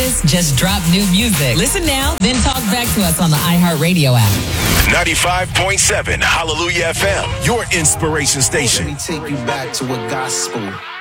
artists just dropped new music. Listen now, then talk back to us on the iHeartRadio app. 95.7 Hallelujah FM, your inspiration station. Let me take you back to a gospel.